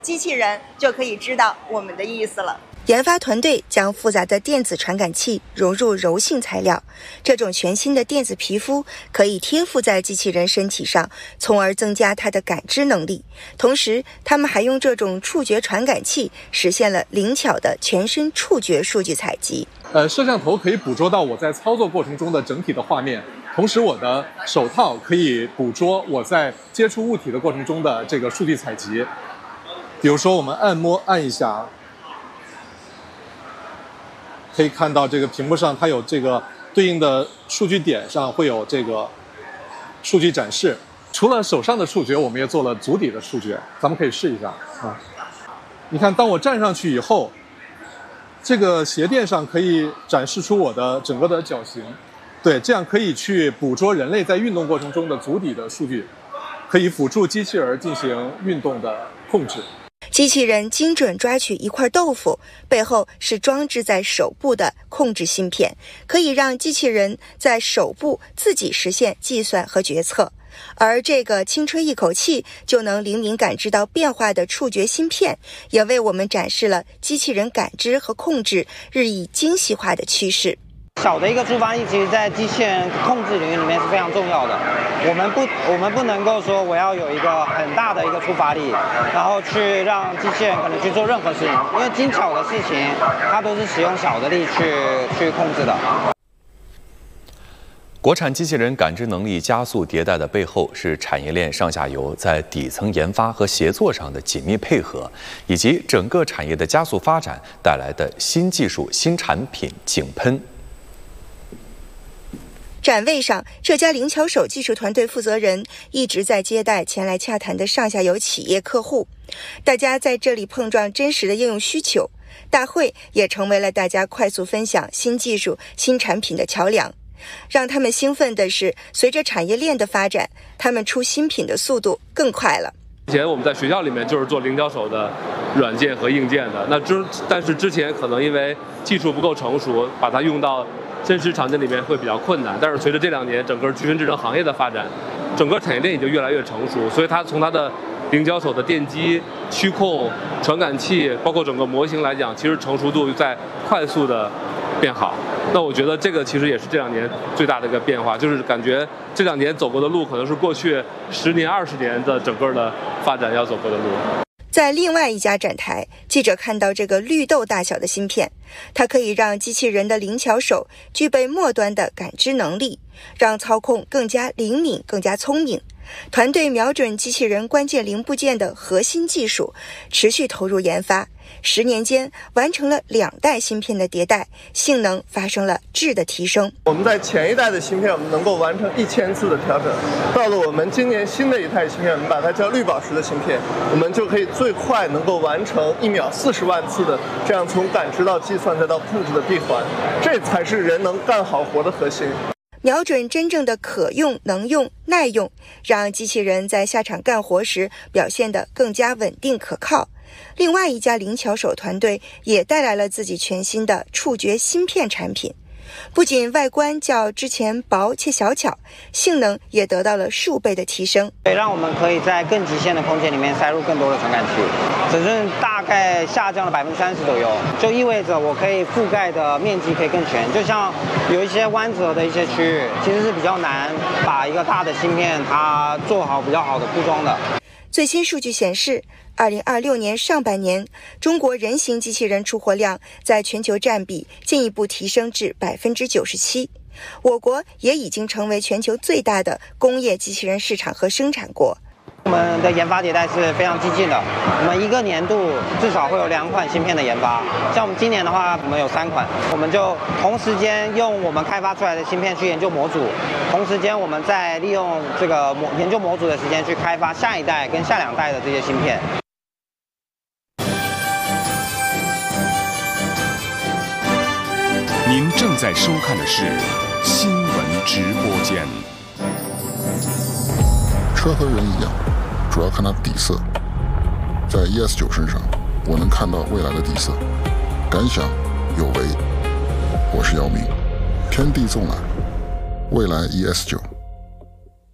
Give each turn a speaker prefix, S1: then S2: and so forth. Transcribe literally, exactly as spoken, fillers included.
S1: 机器人就可以知道我们的意思了。
S2: 研发团队将复杂的电子传感器融入柔性材料，这种全新的电子皮肤可以贴附在机器人身体上，从而增加它的感知能力。同时，他们还用这种触觉传感器实现了灵巧的全身触觉数据采集。
S3: 呃，摄像头可以捕捉到我在操作过程中的整体的画面，同时我的手套可以捕捉我在接触物体的过程中的这个数据采集。比如说，我们按摩按一下。可以看到这个屏幕上它有这个对应的数据点上会有这个数据展示。除了手上的触觉，我们也做了足底的触觉，咱们可以试一下啊。你看，当我站上去以后，这个鞋垫上可以展示出我的整个的脚型，对，这样可以去捕捉人类在运动过程中的足底的数据，可以辅助机器人进行运动的控制。
S2: 机器人精准抓取一块豆腐，背后是装置在手部的控制芯片，可以让机器人在手部自己实现计算和决策。而这个轻吹一口气就能灵敏感知到变化的触觉芯片，也为我们展示了机器人感知和控制日益精细化的趋势。
S4: 小的一个触发力，其实在机器人控制领域里面是非常重要的。我们不，我们不能够说我要有一个很大的一个触发力，然后去让机器人可能去做任何事情，因为精巧的事情，它都是使用小的力去去控制的。
S5: 国产机器人感知能力加速迭代的背后，是产业链上下游在底层研发和协作上的紧密配合，以及整个产业的加速发展带来的新技术、新产品井喷。
S2: 展位上，这家灵巧手技术团队负责人一直在接待前来洽谈的上下游企业客户，大家在这里碰撞真实的应用需求。大会也成为了大家快速分享新技术、新产品的桥梁。让他们兴奋的是，随着产业链的发展，他们出新品的速度更快了。
S6: 以前我们在学校里面就是做灵巧手的软件和硬件的，那之但是之前可能因为技术不够成熟，把它用到真实场景里面会比较困难。但是随着这两年整个集成智能行业的发展，整个产业链已经越来越成熟，所以它从它的灵巧手的电机、驱控、传感器，包括整个模型来讲，其实成熟度在快速的变好。那我觉得这个其实也是这两年最大的一个变化，就是感觉这两年走过的路可能是过去十年、二十年的整个的发展要走过的路。
S2: 在另外一家展台，记者看到这个绿豆大小的芯片，它可以让机器人的灵巧手具备末端的感知能力，让操控更加灵敏、更加聪明。团队瞄准机器人关键零部件的核心技术，持续投入研发，十年间完成了两代芯片的迭代，性能发生了质的提升。
S7: 我们在前一代的芯片，我们能够完成一千次的调整，到了我们今年新的一代芯片，我们把它叫绿宝石的芯片，我们就可以最快能够完成一秒四十万次的这样从感知到计算再到控制的闭环，这才是人能干好活的核心。
S2: 瞄准真正的可用、能用、耐用，让机器人在下场干活时表现得更加稳定可靠。另外一家灵巧手团队也带来了自己全新的触觉芯片产品，不仅外观较之前薄且小巧，性能也得到了数倍的提升，
S4: 对，让我们可以在更极限的空间里面塞入更多的传感器，尺寸大概下降了百分之三十左右，就意味着我可以覆盖的面积可以更全。就像有一些弯折的一些区域，其实是比较难把一个大的芯片它做好比较好的铺装的。
S2: 最新数据显示，二零二六年上半年，中国人形机器人出货量在全球占比进一步提升至百分之九十七。我国也已经成为全球最大的工业机器人市场和生产国。
S4: 我们的研发迭代是非常激进的，我们一个年度至少会有两款芯片的研发。像我们今年的话，我们有三款，我们就同时间用我们开发出来的芯片去研究模组，同时间我们再利用这个模研究模组的时间去开发下一代跟下两代的这些芯片。
S8: 您正在收看的是新闻直播间。
S9: 车和人一样，主要看它底色。在 E S 九身上，我能看到未来的底色。感想有为，我是姚明。天地纵览，未来 E S 九。